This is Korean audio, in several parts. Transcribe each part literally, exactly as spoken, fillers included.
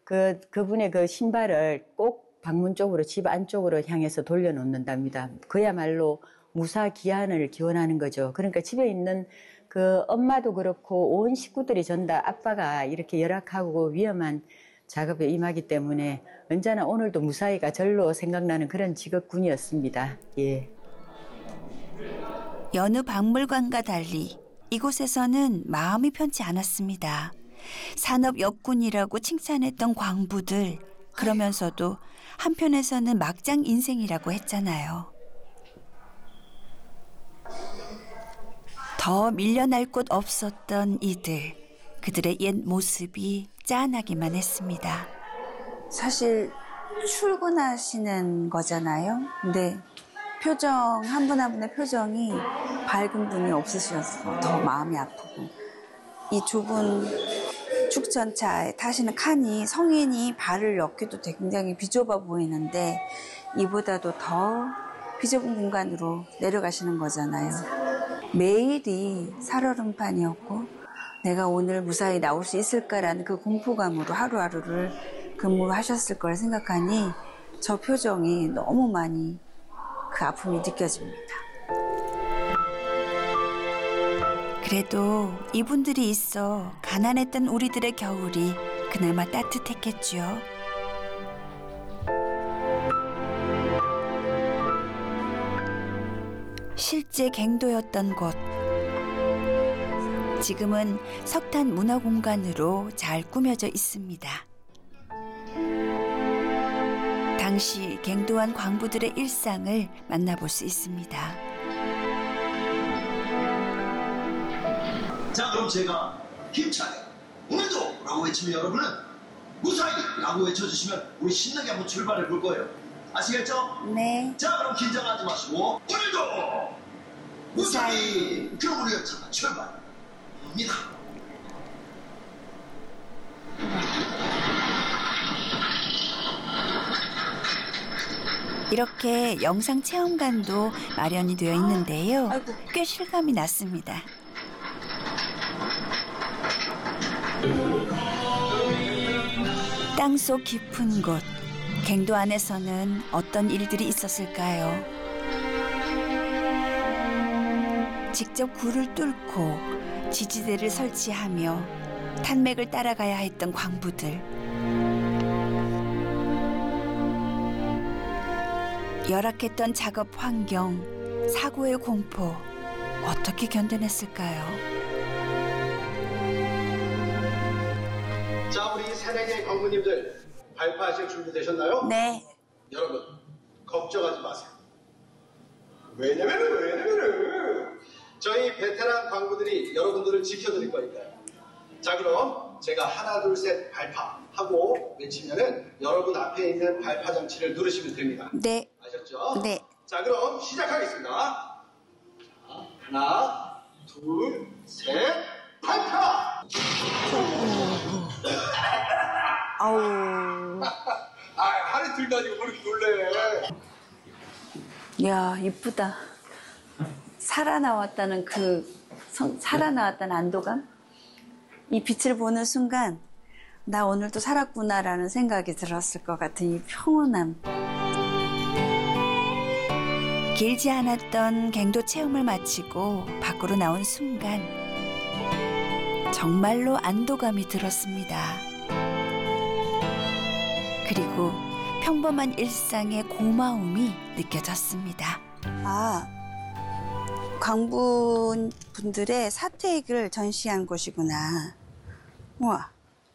그, 그분의 그 신발을 꼭 방문 쪽으로, 집 안쪽으로 향해서 돌려놓는답니다. 그야말로 무사기한을 기원하는 거죠. 그러니까 집에 있는 그 엄마도 그렇고 온 식구들이 전다 아빠가 이렇게 열악하고 위험한 작업에 임하기 때문에 언제나 오늘도 무사히가 절로 생각나는 그런 직업군이었습니다. 예. 여느 박물관과 달리 이곳에서는 마음이 편치 않았습니다. 산업 역군이라고 칭찬했던 광부들, 그러면서도 한편에서는 막장 인생이라고 했잖아요. 더 밀려날 곳 없었던 이들, 그들의 옛 모습이 짠하기만 했습니다. 사실 출근하시는 거잖아요. 근데 표정, 한 분 한 분의 표정이 밝은 분이 없으셔서 더 마음이 아프고, 이 좁은 축전차에 타시는 칸이 성인이 발을 넣기도 굉장히 비좁아 보이는데 이보다도 더 비좁은 공간으로 내려가시는 거잖아요. 매일이 살얼음판이었고 내가 오늘 무사히 나올 수 있을까라는 그 공포감으로 하루하루를 근무하셨을 걸 생각하니 저 표정이 너무 많이 그 아픔이 느껴집니다. 그래도 이분들이 있어 가난했던 우리들의 겨울이 그나마 따뜻했겠죠. 실제 갱도였던 곳. 지금은 석탄 문화공간으로 잘 꾸며져 있습니다. 당시 갱도한 광부들의 일상을 만나볼 수 있습니다. 자, 그럼 제가 힘차게 오늘도 라고 외치면 여러분은 무사히 라고 외쳐주시면 우리 신나게 한번 출발해 볼 거예요. 아시겠죠? 네. 자, 그럼 긴장하지 마시고 오늘도 무사히 그럼 우리 열차가 출발합니다. 이렇게 영상 체험관도 마련이 되어 있는데요. 꽤 실감이 났습니다. 땅속 깊은 곳, 갱도 안에서는 어떤 일들이 있었을까요? 직접 굴을 뚫고 지지대를 설치하며 탄맥을 따라가야 했던 광부들. 열악했던 작업 환경, 사고의 공포, 어떻게 견뎌냈을까요? 자, 우리 새내기 광부님들 발파하실 준비 되셨나요? 네. 여러분, 걱정하지 마세요. 왜냐면은 왜냐면은 저희 베테랑 광부들이 여러분들을 지켜드릴 거니까요. 자, 그럼 제가 하나 둘 셋 발파 하고 외치면은 여러분 앞에 있는 발파 장치를 누르시면 됩니다. 네. 아셨죠? 네. 자, 그럼 시작하겠습니다. 자, 하나, 둘, 셋, 발파! 아우. 아, 하루 둘 다니고 뭐 이렇게 놀래. 야, 이쁘다. 살아나왔다는 그, 성, 살아나왔다는 안도감? 이 빛을 보는 순간, 나 오늘도 살았구나라는 생각이 들었을 것 같은 이 평온함. 길지 않았던 갱도 체험을 마치고 밖으로 나온 순간, 정말로 안도감이 들었습니다. 그리고 평범한 일상의 고마움이 느껴졌습니다. 아, 광부 분들의 사택을 전시한 곳이구나. 우와.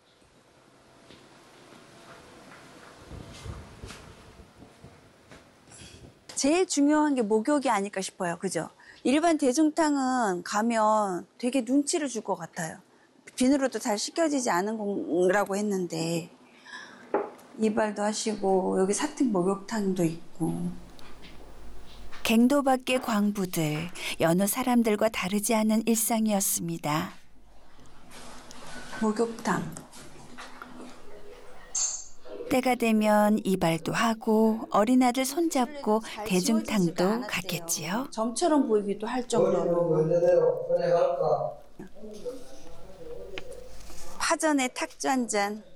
제일 중요한 게 목욕이 아닐까 싶어요. 그죠? 일반 대중탕은 가면 되게 눈치를 줄 것 같아요. 비누로도 잘 씻겨지지 않은 거라고 했는데 이발도 하시고 여기 사택 목욕탕도 있고. 갱도 밖의 광부들, 여느 사람들과 다르지 않은 일상이었습니다. 목욕탕. 때가 되면 이발도 하고 어린아들 손잡고 대중탕도 갔겠지요. 점처럼 보이기도 할 정도로. 파전에 탁주 한 잔.